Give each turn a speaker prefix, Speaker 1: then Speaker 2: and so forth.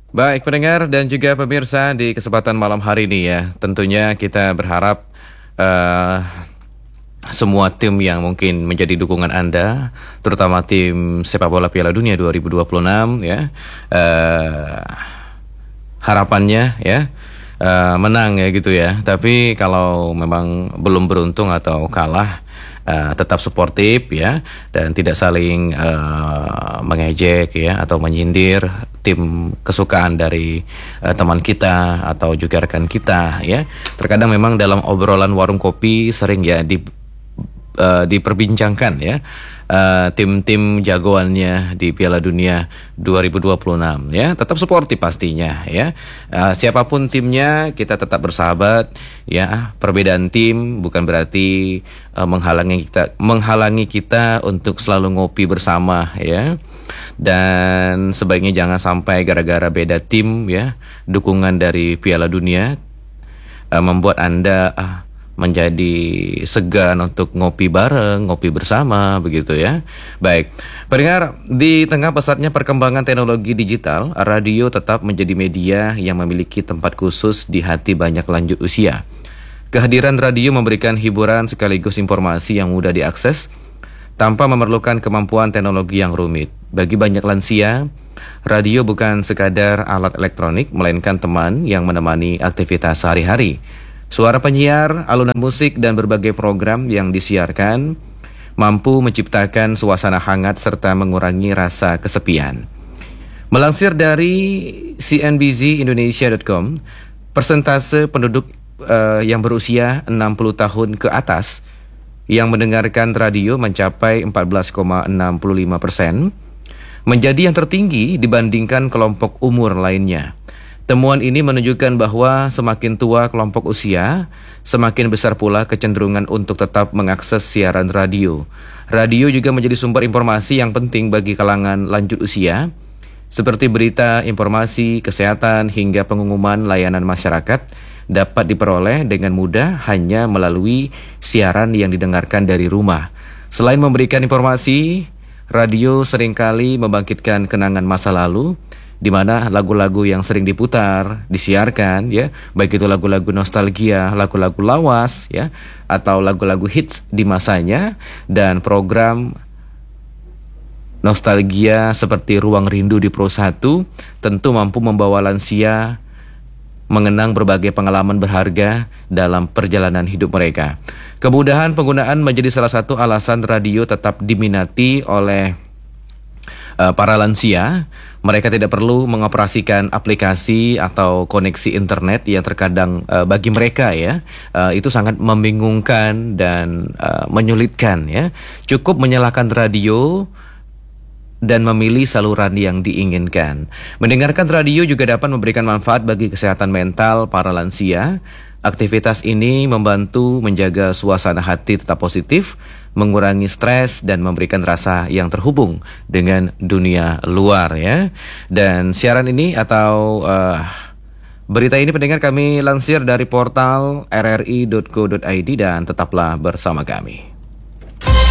Speaker 1: Baik pendengar dan juga pemirsa di kesempatan malam hari ini ya, tentunya kita berharap eh, semua tim yang mungkin menjadi dukungan Anda, terutama tim sepak bola Piala Dunia 2026 ya, eh, harapannya ya menang ya gitu ya. Tapi kalau memang belum beruntung atau kalah, tetap suportif ya, dan tidak saling mengejek ya atau menyindir tim kesukaan dari teman kita atau juga rekan kita ya. Terkadang memang dalam obrolan warung kopi sering ya diperbincangkan ya tim-tim jagoannya di Piala Dunia 2026 ya. Tetap suportif pastinya ya. Siapapun timnya kita tetap bersahabat ya. Perbedaan tim bukan berarti menghalangi kita untuk selalu ngopi bersama ya. Dan sebaiknya jangan sampai gara-gara beda tim ya, dukungan dari Piala Dunia membuat Anda menjadi segan untuk ngopi bareng, ngopi bersama, begitu ya. Baik, pendengar, di tengah pesatnya perkembangan teknologi digital, radio tetap menjadi media yang memiliki tempat khusus di hati banyak lanjut usia. Kehadiran radio memberikan hiburan sekaligus informasi yang mudah diakses, tanpa memerlukan kemampuan teknologi yang rumit. Bagi banyak lansia, radio bukan sekadar alat elektronik, melainkan teman yang menemani aktivitas sehari-hari. Suara penyiar, alunan musik, dan berbagai program yang disiarkan mampu menciptakan suasana hangat serta mengurangi rasa kesepian. Melansir dari cnbcindonesia.com, persentase penduduk yang berusia 60 tahun ke atas yang mendengarkan radio mencapai 14,65%, menjadi yang tertinggi dibandingkan kelompok umur lainnya. Temuan ini menunjukkan bahwa semakin tua kelompok usia, semakin besar pula kecenderungan untuk tetap mengakses siaran radio. Radio juga menjadi sumber informasi yang penting bagi kalangan lanjut usia, seperti berita, informasi, kesehatan, hingga pengumuman layanan masyarakat dapat diperoleh dengan mudah hanya melalui siaran yang didengarkan dari rumah. Selain memberikan informasi, radio seringkali membangkitkan kenangan masa lalu, di mana lagu-lagu yang sering diputar, disiarkan ya, baik itu lagu-lagu nostalgia, lagu-lagu lawas ya, atau lagu-lagu hits di masanya, dan program nostalgia seperti Ruang Rindu di Pro 1 tentu mampu membawa lansia mengenang berbagai pengalaman berharga dalam perjalanan hidup mereka. Kemudahan penggunaan menjadi salah satu alasan radio tetap diminati oleh para lansia. Mereka tidak perlu mengoperasikan aplikasi atau koneksi internet yang terkadang bagi mereka ya itu sangat membingungkan dan menyulitkan ya. Cukup menyalakan radio dan memilih saluran yang diinginkan. Mendengarkan radio juga dapat memberikan manfaat bagi kesehatan mental para lansia. Aktivitas ini membantu menjaga suasana hati tetap positif, mengurangi stres, dan memberikan rasa yang terhubung dengan dunia luar ya. Dan siaran ini atau berita ini pendengar kami lansir dari portal rri.co.id, dan tetaplah bersama kami.